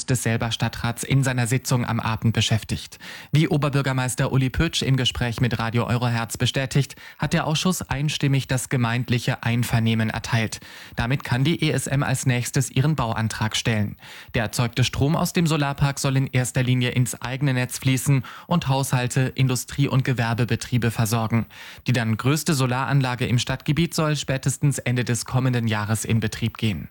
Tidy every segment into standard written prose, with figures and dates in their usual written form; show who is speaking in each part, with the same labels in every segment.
Speaker 1: Ausschuss des Selber Stadtrats in seiner Sitzung am Abend beschäftigt. Wie Oberbürgermeister Uli Pütsch im Gespräch mit Radio Eurohertz bestätigt, hat der Ausschuss einstimmig das gemeindliche Einvernehmen erteilt. Damit kann die ESM als nächstes ihren Bauantrag stellen. Der erzeugte Strom aus dem Solarpark soll in erster Linie ins eigene Netz fließen und Haushalte, Industrie- und Gewerbebetriebe versorgen. Die dann größte Solaranlage im Stadtgebiet soll spätestens Ende des kommenden Jahres in Betrieb gehen.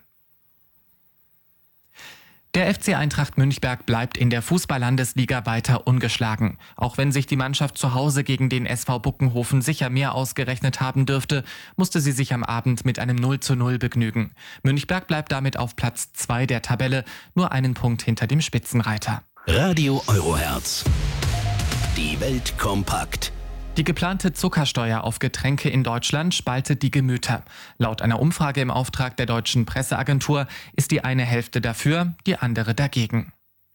Speaker 1: Der FC Eintracht Münchberg bleibt in der Fußball-Landesliga weiter ungeschlagen. Auch wenn sich die Mannschaft zu Hause gegen den SV Buckenhofen sicher mehr ausgerechnet haben dürfte, musste sie sich am Abend mit einem 0:0 begnügen. Münchberg bleibt damit auf Platz 2 der Tabelle, nur einen Punkt hinter dem Spitzenreiter.
Speaker 2: Radio Eurohertz. Die Welt kompakt.
Speaker 1: Die geplante Zuckersteuer auf Getränke in Deutschland spaltet die Gemüter. Laut einer Umfrage im Auftrag der deutschen Presseagentur ist die eine Hälfte dafür, die andere dagegen.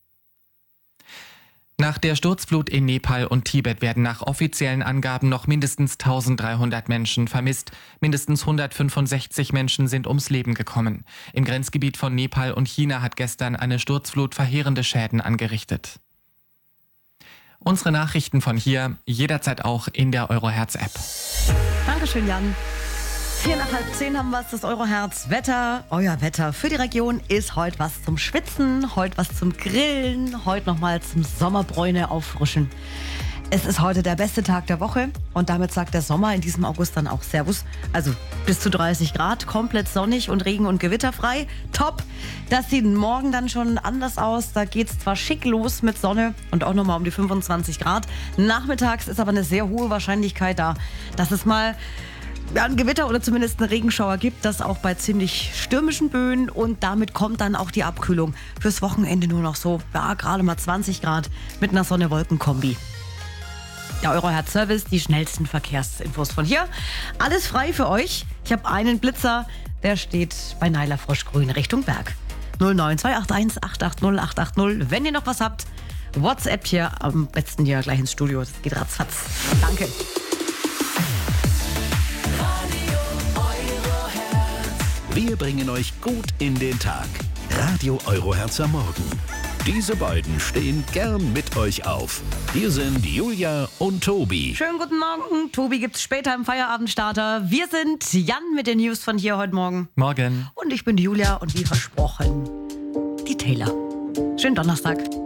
Speaker 1: Nach der Sturzflut in Nepal und Tibet werden nach offiziellen Angaben noch mindestens 1300 Menschen vermisst. Mindestens 165 Menschen sind ums Leben gekommen. Im Grenzgebiet von Nepal und China hat gestern eine Sturzflut verheerende Schäden angerichtet. Unsere Nachrichten von hier jederzeit auch in der Eurohertz-App.
Speaker 3: Dankeschön, Jan. 9:45 haben wir es, das Eurohertz-Wetter. Euer Wetter für die Region ist heute was zum Schwitzen, heute was zum Grillen, heute nochmal zum Sommerbräune auffrischen. Es ist heute der beste Tag der Woche und damit sagt der Sommer in diesem August dann auch Servus. Also bis zu 30 Grad, komplett sonnig und regen- und gewitterfrei. Top! Das sieht morgen dann schon anders aus. Da geht es zwar schick los mit Sonne und auch nochmal um die 25 Grad. Nachmittags ist aber eine sehr hohe Wahrscheinlichkeit da, dass es mal ein Gewitter oder zumindest einen Regenschauer gibt, das auch bei ziemlich stürmischen Böen, und damit kommt dann auch die Abkühlung. Fürs Wochenende nur noch so, ja, gerade mal 20 Grad mit einer Sonne-Wolken-Kombi. Der Eurohertz-Service, die schnellsten Verkehrsinfos von hier. Alles frei für euch. Ich habe einen Blitzer, der steht bei Naila Froschgrün Richtung Berg. 09281 880 880. Wenn ihr noch was habt, WhatsApp hier, am besten hier gleich ins Studio. Das geht ratzfatz. Danke.
Speaker 2: Wir bringen euch gut in den Tag. Radio Eurohertz am Morgen. Diese beiden stehen gern mit euch auf. Hier sind Julia und Tobi.
Speaker 3: Schönen guten Morgen. Tobi gibt's später im Feierabendstarter. Wir sind Jan mit den News von hier heute Morgen.
Speaker 1: Morgen.
Speaker 3: Und ich bin die Julia und wie versprochen, die Taylor. Schönen Donnerstag.